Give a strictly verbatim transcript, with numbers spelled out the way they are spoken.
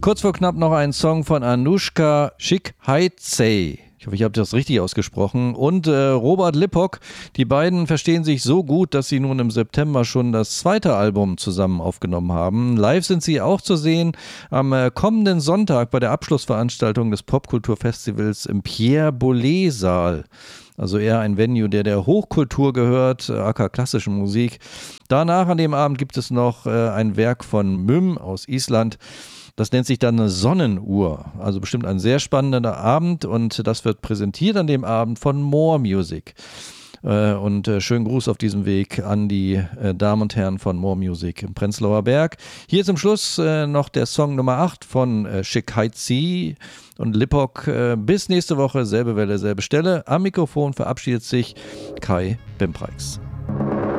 Kurz vor knapp noch ein Song von Anushka Shikhaitse. Ich hoffe, ich habe das richtig ausgesprochen. Und äh, Robert Lippock. Die beiden verstehen sich so gut, dass sie nun im September schon das zweite Album zusammen aufgenommen haben. Live sind sie auch zu sehen am äh, kommenden Sonntag bei der Abschlussveranstaltung des Popkulturfestivals im Pierre-Boulez-Saal. Also eher ein Venue, der der Hochkultur gehört, aka klassischen Musik. Danach an dem Abend gibt es noch äh, ein Werk von Müm aus Island. Das nennt sich dann eine Sonnenuhr. Also bestimmt ein sehr spannender Abend und das wird präsentiert an dem Abend von More Music. Äh, und äh, schönen Gruß auf diesem Weg an die äh, Damen und Herren von More Music im Prenzlauer Berg. Hier zum Schluss äh, noch der Song Nummer acht von äh, Shikhaitse und Lippock. Äh, bis nächste Woche, selbe Welle, selbe Stelle. Am Mikrofon verabschiedet sich Kai Bempreix.